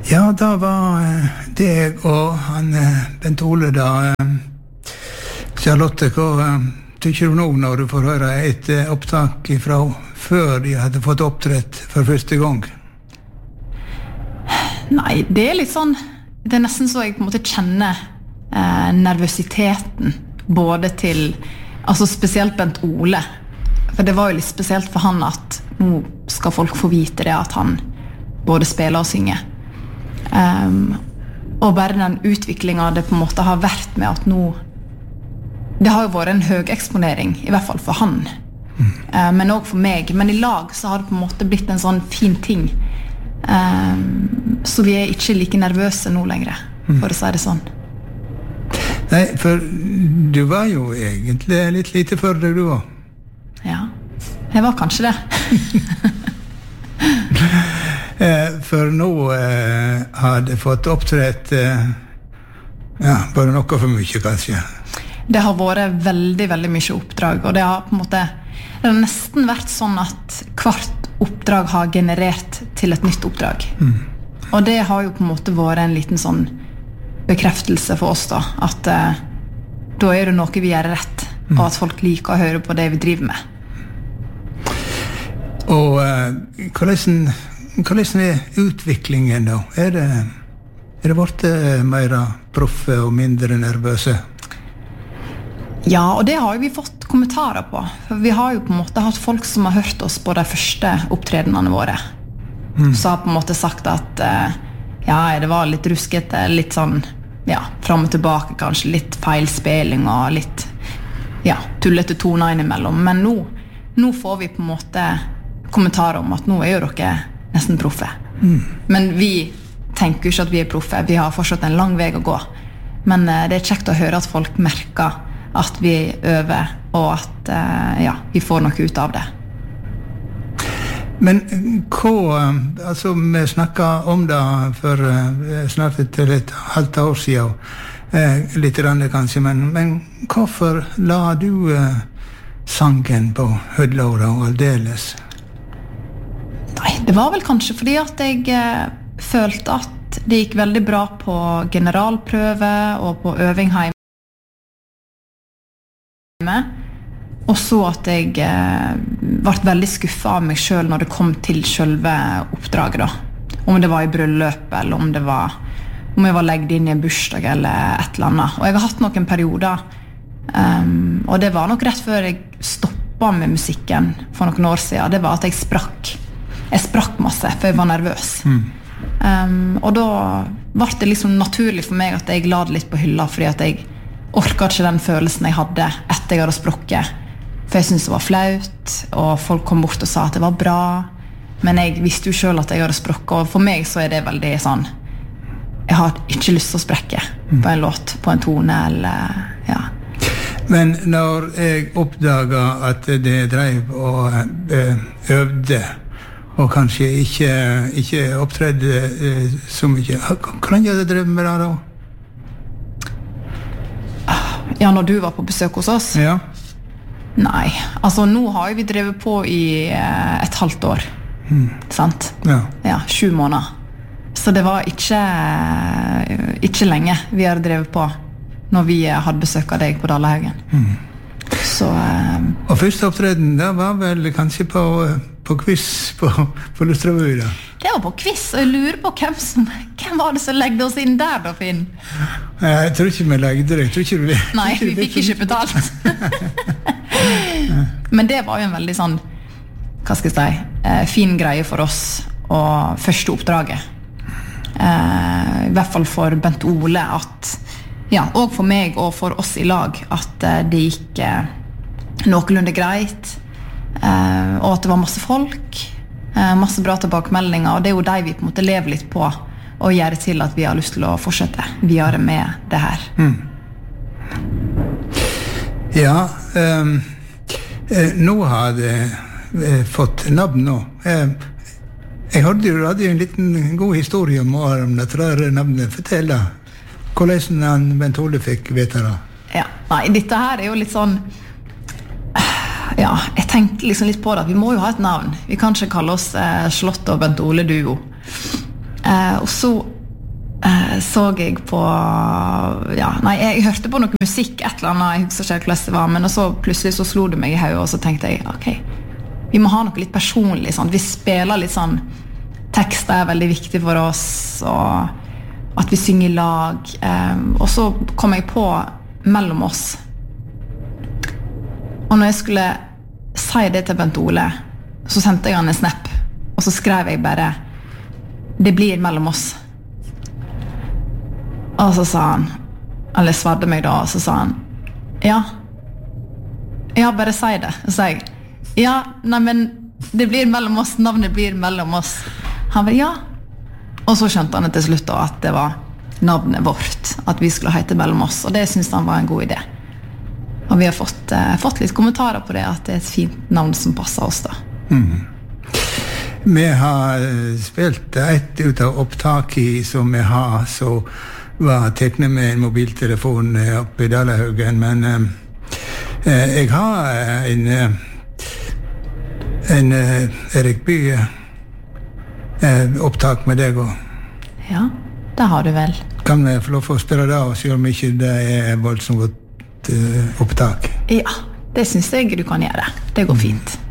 Ja, da var det og han Bent Ole da. Charlotte, hva tykker du nå når du får høre et opptak fra før de hadde fått opptrett for første gang? Nei, det litt sånn, det nesten så jeg på en måte kjenner nervøsiteten både til, altså spesielt Bent Ole, for det var jo litt spesielt for han at nå skal folk få vite det at han både spiller og synger. Og bare den utviklingen det på en måte har vært med at nå det har jo vært en høy eksponering, i hvert fall for han, men også for meg, men i lag så har det på en måte blitt en sånn fin ting, så vi ikke like nervøse nå lenger, for å si det sånn. Nei, for du var jo egentlig litt lite før deg du var. Ja, jeg var kanskje det. For nå hadde fått opptrett bare noe for mye, kanskje. Det har vært veldig, veldig mye oppdrag, og det har på en måte det har nesten vært sånn at hvert oppdrag har generert til et nytt oppdrag. Og det har jo på en måte vært en liten sånn bekreftelse for oss da, at da det noe vi gjør rett, og at folk liker å høre på det vi driver med. Og hvordan utviklingen da? Det vært mer proffe og mindre nervøse? Ja, og det har jo vi fått kommentarer på. For vi har jo på en måte hatt folk som har hørt oss på de første opptredenene våre. Så har på en måte sagt at ja, det var litt ruskete, litt sånn, ja, frem og tilbake kanskje, litt feilspilling og litt, ja, tullete toner innimellom. Men nå får vi på en måte kommentarer om at nå jo dere nesten proffe. Men vi tenker jo ikke at vi proffe, vi har fortsatt en lang vei å gå. Men det kjekt å høre at folk merker at vi øver, og at ja, vi får noe ut av det. Men altså vi snakket om det for snart til et halvt år siden, litt rann kanskje, men hvorfor la du sangen på høydlåra og aldeles? Nei, det var vel kanskje fordi at jeg følte at det gikk veldig bra på generalprøve og på øving hjemme. Og så at jeg ble veldig skuffet av meg selv når det kom til selve oppdraget da. Om det var i bryllup, eller om jeg var legget inn i en bursdag eller et eller annet. Og jeg har hatt noen perioder, og det var nok rett før jeg stoppet med musikken for noen år siden. Det var at jeg sprakk masse, for jeg var nervøs. Og da ble det liksom naturlig for meg at jeg la det litt på hylla, fordi at jeg orket ikke den følelsen jeg hadde etter jeg hadde sprukket. For jeg syntes det var flaut, og folk kom bort og sa at det var bra. Men jeg visste jo selv at jeg hadde sprukket, og for meg så det veldig sånn, jeg har ikke lyst til å sprekke på en låt, på en tone, eller ja. Men når jeg oppdaget at det drev og øvde, og kanskje ikke opptredde så mye, hvordan gjør det drev med det da? Ja, når du var på besøk hos oss? Ja. Nei, altså nå har vi drevet på i et halvt år, sant? Ja, 7 måneder. Så det var ikke lenge vi har drevet på når vi hadde besøk av deg på Dalahaugen. Så, og første opptreden da var vel kanskje på quiz på Lustrabu da? Det var på quiz, og jeg lurer på hvem var det som legde oss inn der da, Finn? Jeg tror ikke vi legde det. Nei, vi fikk ikke betalt. Men det var jo en veldig sånn, hva skal jeg si, fin greie for oss, og første oppdraget. I hvert fall for Bent Ole, at, ja, og for meg og for oss i lag, at det gikk noenlunde greit, og at det var masse folk, masse bra tilbakemeldinger, og det jo de vi på en måte lever litt på, og gjør det til at vi har lyst til å fortsette videre med det her. Ja, nå har det fått navn nå. Jeg hørte jo en liten god historie om dette der navnet. Fortell da, hvordan Bent Ole fikk vite det? Ja, nei, dette her jo litt sånn, ja, jeg tenkte liksom litt på det, at vi må jo ha et navn. Vi kan ikke kalle oss Slott og Bent Ole duo. Og så så jeg på jeg hørte på noe musikk et eller annet, jeg husker ikke hvordan det var, men så plutselig så slo det meg i hodet, og så tenkte jeg ok, vi må ha noe litt personlig sånn. Vi spiller litt sånn tekster veldig viktig for oss, og at vi synger i lag, og så kom jeg på mellom oss, og når jeg skulle si det til Bent Ole, så sendte jeg han en snap, og så skrev jeg bare det blir mellom oss. Og så sa han, eller svarte meg da, og så sa han ja, bare si det. Og så sa jeg ja, nei, men det blir mellom oss, navnet blir mellom oss. Han var ja, og så skjønte han til slutt da, at det var navnet vårt, at vi skulle hete mellom oss, og det synes han var en god idé. Og vi har fått litt kommentarer på det, at det er et fint navn som passer oss da. Vi har spilt et ut av opptaket som vi har, så var teknet med en mobiltelefon oppe i Dalahaugen, men jeg har en Erik Bye opptak med deg også. Ja, det har du vel. Kan vi få lov å spille det av, selv om ikke det er voldsomt godt opptak? Ja, det synes jeg du kan gjøre. Det går fint.